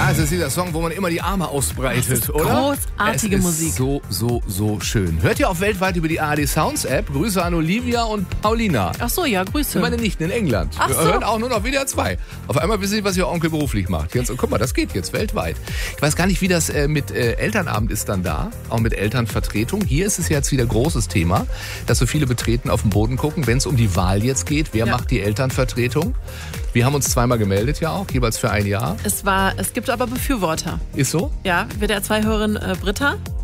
Ja, es ist dieser Song, wo man immer die Arme ausbreitet, Das ist oder? großartige Musik. So schön. Hört ihr auch weltweit über die ARD Sounds App? Grüße an Olivia und Paulina. Ach so, ja, Grüße. Meine Nichten in England. Ach Wir so. hören auch nur noch WDR 2. Auf einmal wissen Sie, was Ihr Onkel beruflich macht. Jetzt, guck mal, das geht jetzt weltweit. Ich weiß gar nicht, wie das mit Elternabend ist dann da. Auch mit Elternvertretung. Hier ist es jetzt wieder großes Thema, dass so viele betreten auf den Boden gucken, wenn es um die Wahl jetzt geht. Wer macht die Elternvertretung? Wir haben uns zweimal gemeldet ja auch, jeweils für ein Jahr. Es gibt aber Befürworter. Ist so? Ja, WDR 2-Hörerin Britta